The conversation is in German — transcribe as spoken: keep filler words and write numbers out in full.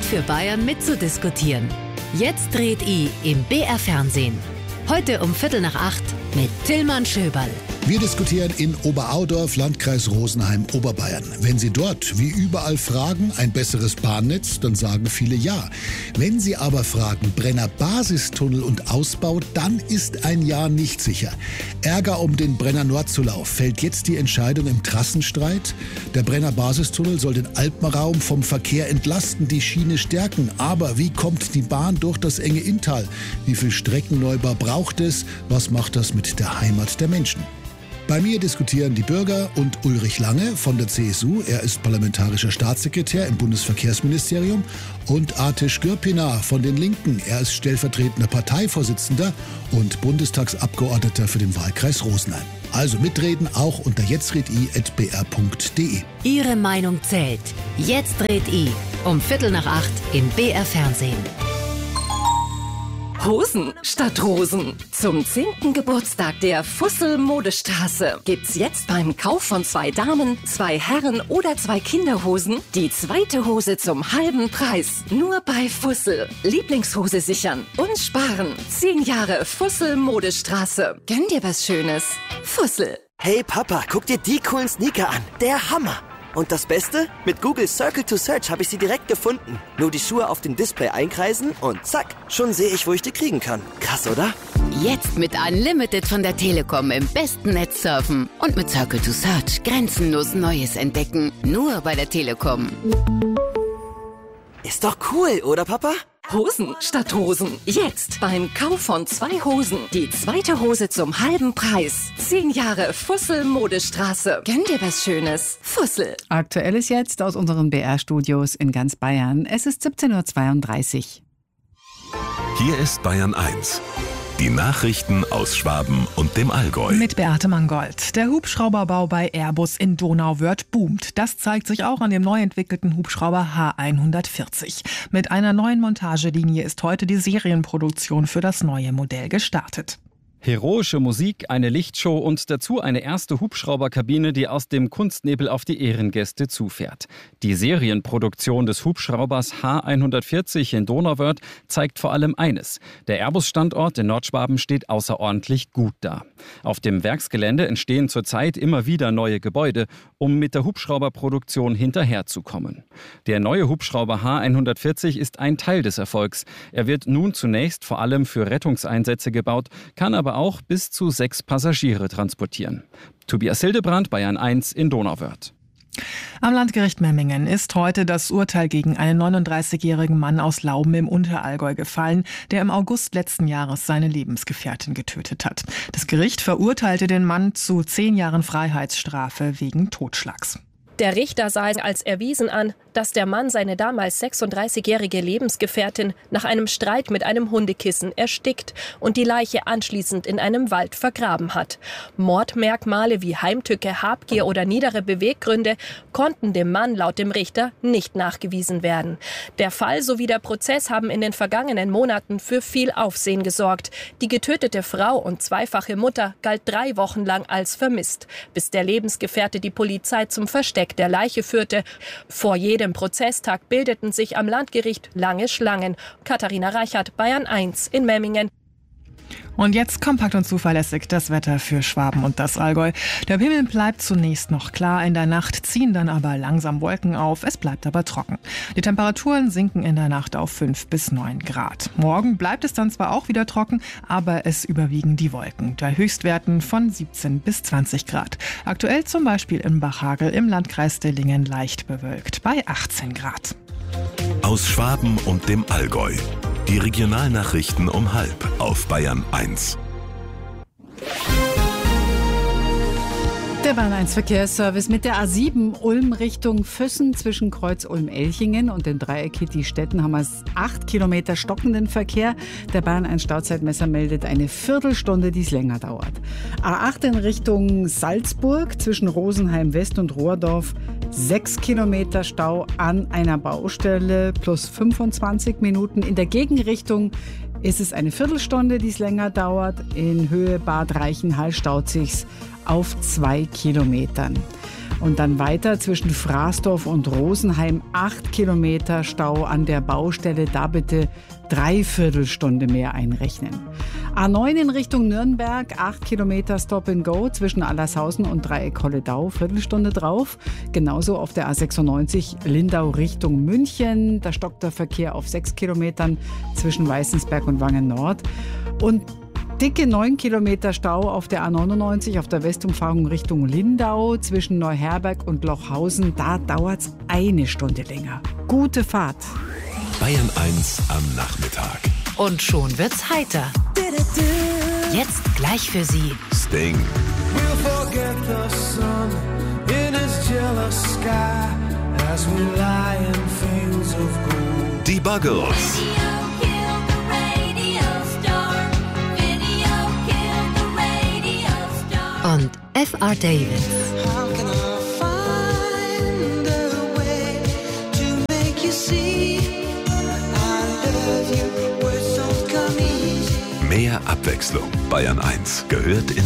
für Bayern mitzudiskutieren. Jetzt dreht I im B R Fernsehen. Heute um Viertel nach acht mit Tillmann Schöberl. Wir diskutieren in Oberaudorf, Landkreis Rosenheim, Oberbayern. Wenn Sie dort, wie überall, fragen, ein besseres Bahnnetz, dann sagen viele ja. Wenn Sie aber fragen, Brenner Basistunnel und Ausbau, dann ist ein Ja nicht sicher. Ärger um den Brenner Nordzulauf. Fällt jetzt die Entscheidung im Trassenstreit? Der Brenner Basistunnel soll den Alpenraum vom Verkehr entlasten, die Schiene stärken. Aber wie kommt die Bahn durch das enge Inntal? Wie viel Streckenneubau braucht es? Was macht das mit der Heimat der Menschen? Bei mir diskutieren die Bürger und Ulrich Lange von der C S U. Er ist parlamentarischer Staatssekretär im Bundesverkehrsministerium. Und Artisch Gürpina von den Linken. Er ist stellvertretender Parteivorsitzender und Bundestagsabgeordneter für den Wahlkreis Rosenheim. Also mitreden auch unter jetztredI at b r punkt d e. Ihre Meinung zählt. Jetzt dreht I um Viertel nach acht im B R Fernsehen. Hosen statt Rosen. Zum zehnten Geburtstag der Fussel Modestraße gibt's jetzt beim Kauf von zwei Damen, zwei Herren oder zwei Kinderhosen die zweite Hose zum halben Preis. Nur bei Fussel. Lieblingshose sichern und sparen. Zehn Jahre Fussel Modestraße. Gönn dir was Schönes. Fussel. Hey Papa, guck dir die coolen Sneaker an. Der Hammer. Und das Beste? Mit Google Circle to Search habe ich sie direkt gefunden. Nur die Schuhe auf dem Display einkreisen und zack, schon sehe ich, wo ich die kriegen kann. Krass, oder? Jetzt mit Unlimited von der Telekom im besten Netz surfen. Und mit Circle to Search grenzenlos Neues entdecken. Nur bei der Telekom. Ist doch cool, oder Papa? Hosen statt Hosen. Jetzt beim Kauf von zwei Hosen die zweite Hose zum halben Preis. Zehn Jahre Fussel Modestraße. Gönn dir was Schönes. Fussel. Aktuelles jetzt aus unseren B R-Studios in ganz Bayern. Es ist siebzehn Uhr zweiunddreißig. Hier ist Bayern eins. Die Nachrichten aus Schwaben und dem Allgäu. Mit Beate Mangold. Der Hubschrauberbau bei Airbus in Donauwörth boomt. Das zeigt sich auch an dem neu entwickelten Hubschrauber H hundertvierzig. Mit einer neuen Montagelinie ist heute die Serienproduktion für das neue Modell gestartet. Heroische Musik, eine Lichtshow und dazu eine erste Hubschrauberkabine, die aus dem Kunstnebel auf die Ehrengäste zufährt. Die Serienproduktion des Hubschraubers H hundertvierzig in Donauwörth zeigt vor allem eines. Der Airbus-Standort in Nordschwaben steht außerordentlich gut da. Auf dem Werksgelände entstehen zurzeit immer wieder neue Gebäude, um mit der Hubschrauberproduktion hinterherzukommen. Der neue Hubschrauber H hundertvierzig ist ein Teil des Erfolgs. Er wird nun zunächst vor allem für Rettungseinsätze gebaut, kann aber auch bis zu sechs Passagiere transportieren. Tobias Hildebrand, Bayern eins in Donauwörth. Am Landgericht Memmingen ist heute das Urteil gegen einen neununddreißigjährigen Mann aus Lauben im Unterallgäu gefallen, der im August letzten Jahres seine Lebensgefährtin getötet hat. Das Gericht verurteilte den Mann zu zehn Jahren Freiheitsstrafe wegen Totschlags. Der Richter sah es als erwiesen an, dass der Mann seine damals sechsunddreißigjährige Lebensgefährtin nach einem Streit mit einem Hundekissen erstickt und die Leiche anschließend in einem Wald vergraben hat. Mordmerkmale wie Heimtücke, Habgier oder niedere Beweggründe konnten dem Mann laut dem Richter nicht nachgewiesen werden. Der Fall sowie der Prozess haben in den vergangenen Monaten für viel Aufsehen gesorgt. Die getötete Frau und zweifache Mutter galt drei Wochen lang als vermisst, bis der Lebensgefährte die Polizei zum Versteck der Leiche führte. Vor jedem Prozesstag bildeten sich am Landgericht lange Schlangen. Katharina Reichert, Bayern eins in Memmingen. Und jetzt kompakt und zuverlässig das Wetter für Schwaben und das Allgäu. Der Himmel bleibt zunächst noch klar, in der Nacht ziehen dann aber langsam Wolken auf, es bleibt aber trocken. Die Temperaturen sinken in der Nacht auf fünf bis neun Grad. Morgen bleibt es dann zwar auch wieder trocken, aber es überwiegen die Wolken. Bei Höchstwerten von siebzehn bis zwanzig Grad. Aktuell zum Beispiel in Bachhagel im Landkreis Dillingen leicht bewölkt bei achtzehn Grad. Aus Schwaben und dem Allgäu. Die Regionalnachrichten um halb auf Bayern eins. Der Bayern eins Verkehrsservice mit der A sieben Ulm Richtung Füssen zwischen Kreuz Ulm-Elchingen und dem Dreieck Hitti-Stetten haben wir acht Kilometer stockenden Verkehr. Der Bayern eins Stauzeitmesser meldet eine Viertelstunde, die es länger dauert. A acht in Richtung Salzburg zwischen Rosenheim West und Rohrdorf. Sechs Kilometer Stau an einer Baustelle plus fünfundzwanzig Minuten. In der Gegenrichtung ist es eine Viertelstunde, die es länger dauert. In Höhe Bad Reichenhall staut sich's auf zwei Kilometern. Und dann weiter zwischen Fraßdorf und Rosenheim acht Kilometer Stau an der Baustelle. Da bitte dreiviertel Stunde mehr einrechnen. A neun in Richtung Nürnberg, acht Kilometer Stop and Go zwischen Allershausen und Dreieck-Holledau, Viertelstunde drauf. Genauso auf der A sechsundneunzig Lindau Richtung München. Da stockt der Verkehr auf sechs Kilometern zwischen Weißensberg und Wangen Nord. Und dicke neun Kilometer Stau auf der A neunundneunzig auf der Westumfahrung Richtung Lindau zwischen Neuherberg und Lochhausen. Da dauert es eine Stunde länger. Gute Fahrt. Bayern eins am Nachmittag. Und schon wird's heiter. Jetzt gleich für Sie Sting. We'll forget the sun in his jealous sky as we lie in fields of gold. Die Buggles. und F R Davis. Mehr Abwechslung. Bayern eins gehört in